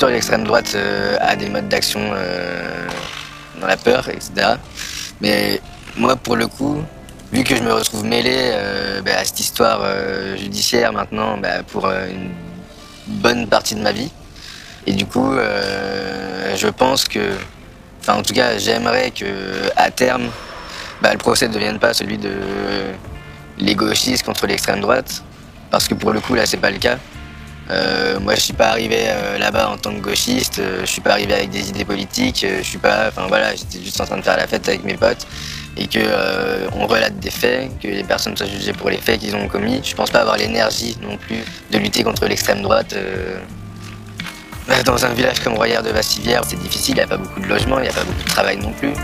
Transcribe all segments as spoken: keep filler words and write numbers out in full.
sûr, l'extrême droite euh, a des modes d'action euh, dans la peur, et cetera. Mais moi, pour le coup, vu que je me retrouve mêlé euh, bah, à cette histoire euh, judiciaire maintenant bah, pour euh, une bonne partie de ma vie, et du coup, euh, je pense que, enfin en tout cas, j'aimerais qu'à terme, bah, le procès ne devienne pas celui de les gauchistes contre l'extrême droite, parce que pour le coup, là, c'est pas le cas. Euh, moi, je suis pas arrivé euh, là-bas en tant que gauchiste, euh, je suis pas arrivé avec des idées politiques, euh, je suis pas, enfin voilà, j'étais juste en train de faire la fête avec mes potes et que euh, on relate des faits, que les personnes soient jugées pour les faits qu'ils ont commis. Je pense pas avoir l'énergie non plus de lutter contre l'extrême droite. Euh, dans un village comme Royères de Vassivière, c'est difficile, il n'y a pas beaucoup de logements, il n'y a pas beaucoup de travail non plus.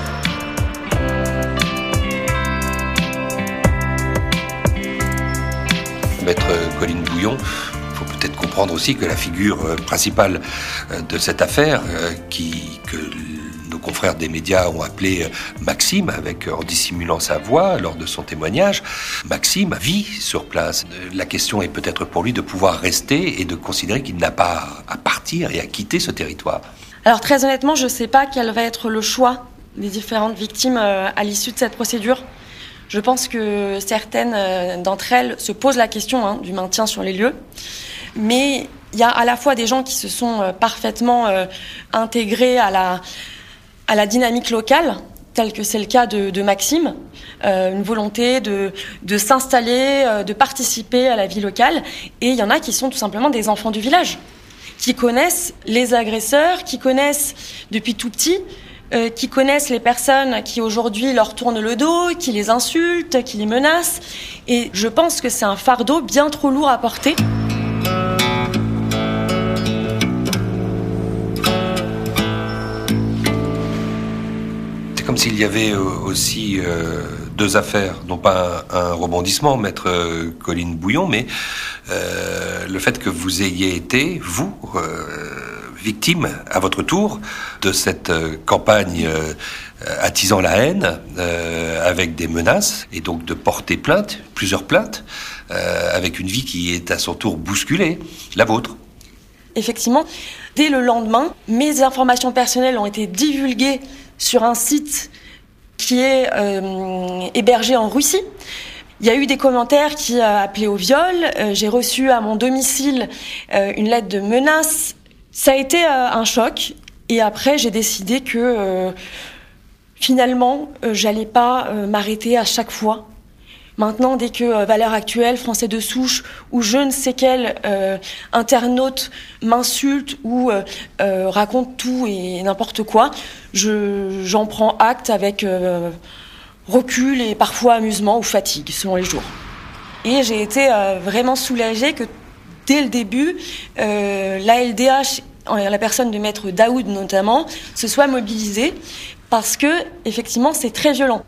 Maître Colline Bouillon, il faut peut-être comprendre aussi que la figure principale de cette affaire, qui, que nos confrères des médias ont appelé Maxime, avec, en dissimulant sa voix lors de son témoignage, Maxime vit sur place. La question est peut-être pour lui de pouvoir rester et de considérer qu'il n'a pas à partir et à quitter ce territoire. Alors très honnêtement, je ne sais pas quel va être le choix des différentes victimes à l'issue de cette procédure. Je pense que certaines d'entre elles se posent la question hein, du maintien sur les lieux. Mais il y a à la fois des gens qui se sont parfaitement euh, intégrés à la, à la dynamique locale, tel que c'est le cas de, de Maxime, euh, une volonté de, de s'installer, euh, de participer à la vie locale. Et il y en a qui sont tout simplement des enfants du village, qui connaissent les agresseurs, qui connaissent depuis tout petit, Euh, qui connaissent les personnes qui aujourd'hui leur tournent le dos, qui les insultent, qui les menacent. Et je pense que c'est un fardeau bien trop lourd à porter. C'est comme s'il y avait aussi euh, deux affaires, non pas un, un rebondissement, Maître Colline Bouillon, mais euh, le fait que vous ayez été, vous... Euh, victime, à votre tour, de cette euh, campagne euh, attisant la haine, euh, avec des menaces, et donc de porter plainte, plusieurs plaintes, euh, avec une vie qui est à son tour bousculée, la vôtre. Effectivement, dès le lendemain, mes informations personnelles ont été divulguées sur un site qui est euh, hébergé en Russie. Il y a eu des commentaires qui euh, appelaient au viol. Euh, j'ai reçu à mon domicile euh, une lettre de menace. Ça a été euh, un choc, et après j'ai décidé que euh, finalement euh, j'allais pas euh, m'arrêter à chaque fois. Maintenant, dès que euh, Valeurs Actuelles, Français de souche ou je ne sais quel euh, internaute m'insulte ou euh, euh, raconte tout et n'importe quoi, je, j'en prends acte avec euh, recul et parfois amusement ou fatigue, selon les jours. Et j'ai été euh, vraiment soulagée que dès le début, euh, l'A L D H, en la personne de Maître Daoud notamment, se soit mobilisée parce que, effectivement, c'est très violent.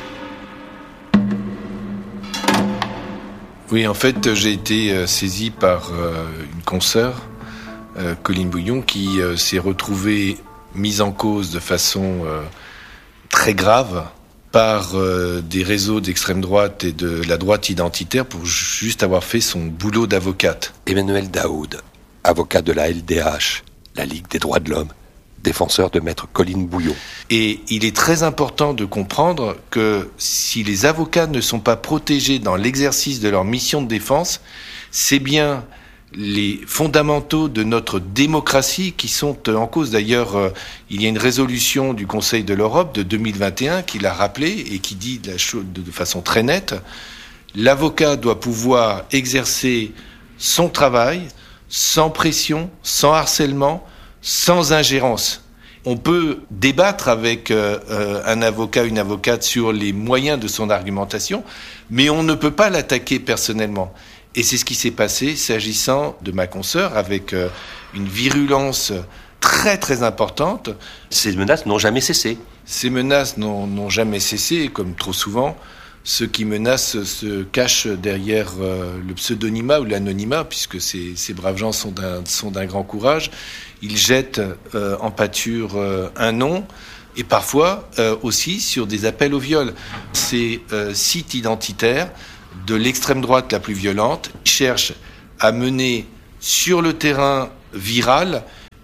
Oui, en fait, j'ai été euh, saisi par euh, une consoeur, euh, Colline Bouillon, qui euh, s'est retrouvée mise en cause de façon euh, très grave par euh, des réseaux d'extrême droite et de la droite identitaire pour juste avoir fait son boulot d'avocate. Emmanuel Daoud, avocat de la L D H, la Ligue des droits de l'homme, défenseur de Maître Colline Bouillon. Et il est très important de comprendre que si les avocats ne sont pas protégés dans l'exercice de leur mission de défense, c'est bien les fondamentaux de notre démocratie qui sont en cause. D'ailleurs, euh, il y a une résolution du Conseil de l'Europe de deux mille vingt et un qui l'a rappelé et qui dit de, la chose, de, de façon très nette, l'avocat doit pouvoir exercer son travail sans pression, sans harcèlement, sans ingérence. On peut débattre avec euh, euh, un avocat, une avocate sur les moyens de son argumentation, mais on ne peut pas l'attaquer personnellement. Et c'est ce qui s'est passé s'agissant de ma consoeur, avec euh, une virulence très très importante. Ces menaces n'ont jamais cessé. Ces menaces n'ont, n'ont jamais cessé, comme trop souvent, ceux qui menacent se cachent derrière euh, le pseudonymat ou l'anonymat, puisque ces, ces braves gens sont d'un, sont d'un grand courage. Ils jettent euh, en pâture euh, un nom, et parfois euh, aussi sur des appels au viol. Ces euh, sites identitaires de l'extrême droite la plus violente cherchent à mener sur le terrain viral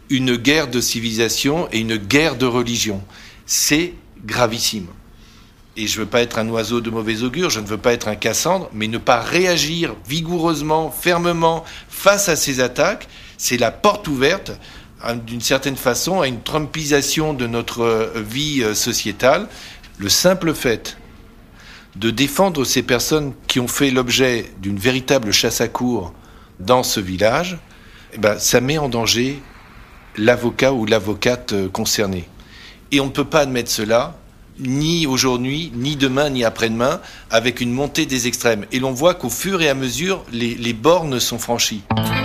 une guerre de civilisation et une guerre de religion. C'est gravissime. Et je ne veux pas être un oiseau de mauvais augure, je ne veux pas être un Cassandre, mais ne pas réagir vigoureusement, fermement face à ces attaques, c'est la porte ouverte, d'une certaine façon, à une trumpisation de notre vie sociétale. Le simple fait de défendre ces personnes qui ont fait l'objet d'une véritable chasse à courre dans ce village, eh ben, ça met en danger l'avocat ou l'avocate concernée. Et on ne peut pas admettre cela, ni aujourd'hui, ni demain, ni après-demain, avec une montée des extrêmes. Et l'on voit qu'au fur et à mesure, les, les bornes sont franchies.